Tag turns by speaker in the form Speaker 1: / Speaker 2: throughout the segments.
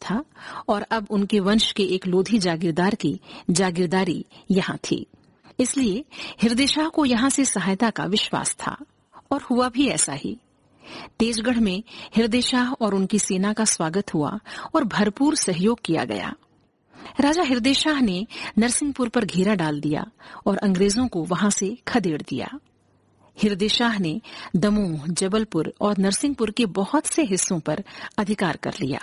Speaker 1: था और अब उनके वंश के एक लोधी जागीरदार की जागीरदारी यहाँ थी। इसलिए हृदय शाह को यहाँ से सहायता का विश्वास था और हुआ भी ऐसा ही। तेजगढ़ में हृदय शाह और उनकी सेना का स्वागत हुआ और भरपूर सहयोग किया गया। राजा हृदय शाह ने नरसिंहपुर पर घेरा डाल दिया और अंग्रेजों को वहां से खदेड़ दिया। हृदय शाह ने दमोह, जबलपुर और नरसिंहपुर के बहुत से हिस्सों पर अधिकार कर लिया।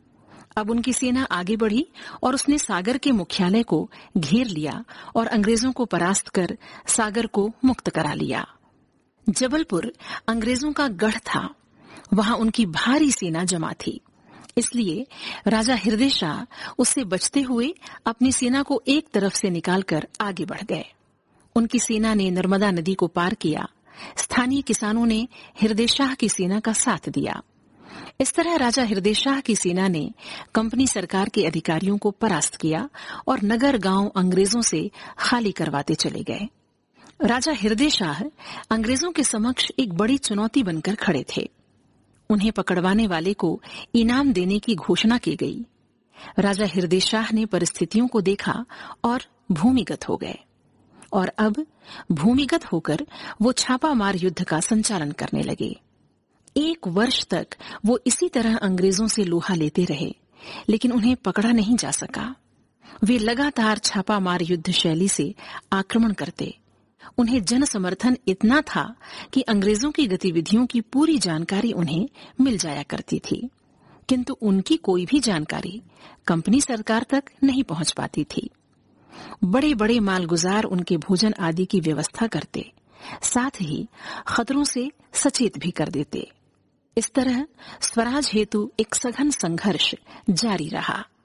Speaker 1: अब उनकी सेना आगे बढ़ी और उसने सागर के मुख्यालय को घेर लिया और अंग्रेजों को परास्त कर सागर को मुक्त करा लिया। जबलपुर अंग्रेजों का गढ़ था, वहां उनकी भारी सेना जमा थी। इसलिए राजा हृदय शाह उससे बचते हुए अपनी सेना को एक तरफ से निकालकर आगे बढ़ गए। उनकी सेना ने नर्मदा नदी को पार किया। स्थानीय किसानों ने हृदय शाह की सेना का साथ दिया। इस तरह राजा हृदय शाह की सेना ने कंपनी सरकार के अधिकारियों को परास्त किया और नगर गांव अंग्रेजों से खाली करवाते चले गए। राजा हृदय शाह अंग्रेजों के समक्ष एक बड़ी चुनौती बनकर खड़े थे। उन्हें पकड़वाने वाले को इनाम देने की घोषणा की गई। राजा हृदय शाह ने परिस्थितियों को देखा और भूमिगत हो गए और अब भूमिगत होकर वो छापामार युद्ध का संचालन करने लगे। 1 वर्ष तक वो इसी तरह अंग्रेजों से लोहा लेते रहे, लेकिन उन्हें पकड़ा नहीं जा सका। वे लगातार छापामार युद्ध शैली से आक्रमण करते। उन्हें जन समर्थन इतना था कि अंग्रेजों की गतिविधियों की पूरी जानकारी उन्हें मिल जाया करती थी, किंतु उनकी कोई भी जानकारी कंपनी सरकार तक नहीं पहुंच पाती थी। बड़े बड़े मालगुजार उनके भोजन आदि की व्यवस्था करते, साथ ही खतरों से सचेत भी कर देते। इस तरह स्वराज हेतु एक सघन संघर्ष जारी रहा।